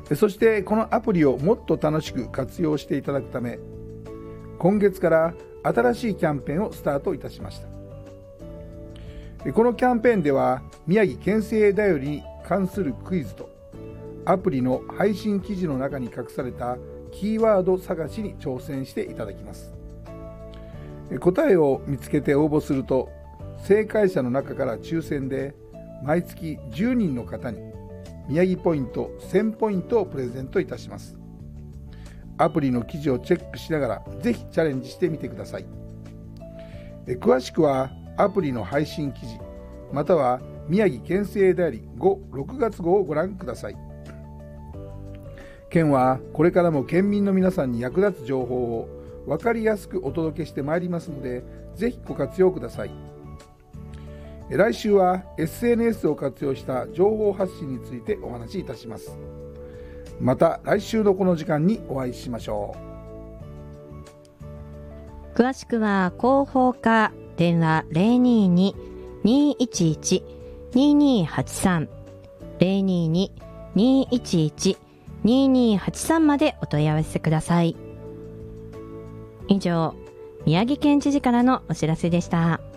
そしてこのアプリをもっと楽しく活用していただくため、今月から新しいキャンペーンをスタートいたしました。このキャンペーンでは宮城県政だよりに関するクイズとアプリの配信記事の中に隠されたキーワード探しに挑戦していただきます。答えを見つけて応募すると、正解者の中から抽選で毎月10人の方に宮城ポイント1000ポイントをプレゼントいたします。アプリの記事をチェックしながらぜひチャレンジしてみてください。詳しくはアプリの配信記事または宮城県政だより6月号をご覧ください。県はこれからも県民の皆さんに役立つ情報を分かりやすくお届けしてまいりますので、ぜひご活用ください。来週は SNS を活用した情報発信についてお話しいたします。また来週のこの時間にお会いしましょう。詳しくは広報課電話 022-211-2283 022-211-2283までお問い合わせください。以上、宮城県知事からのお知らせでした。